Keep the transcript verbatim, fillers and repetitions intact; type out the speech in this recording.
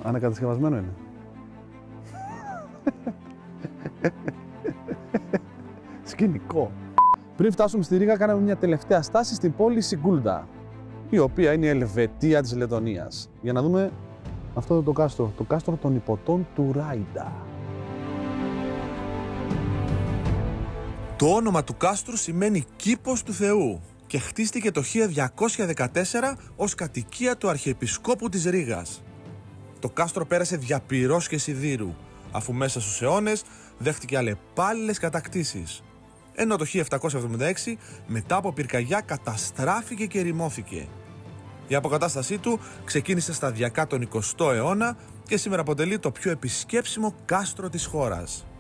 Ανακατασκευασμένο είναι. Σκηνικό. Πριν φτάσουμε στη Ρήγα, κάναμε μια τελευταία στάση στην πόλη Σιγκούλντα, η οποία είναι η Ελβετία της Λετωνίας. Για να δούμε αυτό το κάστρο, το κάστρο των Ιππωτών του Ράιντα. Το όνομα του κάστρου σημαίνει «Κήπος του Θεού» και χτίστηκε το χίλια διακόσια δεκατέσσερα ως κατοικία του Αρχιεπισκόπου της Ρήγας. Το κάστρο πέρασε δια πυρός και σιδήρου, αφού μέσα στους αιώνες δέχτηκε αλλεπάλληλες κατακτήσεις. Ενώ το χίλια επτακόσια εβδομήντα έξι, μετά από πυρκαγιά, καταστράφηκε και ερημώθηκε. Η αποκατάστασή του ξεκίνησε σταδιακά τον εικοστό αιώνα και σήμερα αποτελεί το πιο επισκέψιμο κάστρο της χώρας.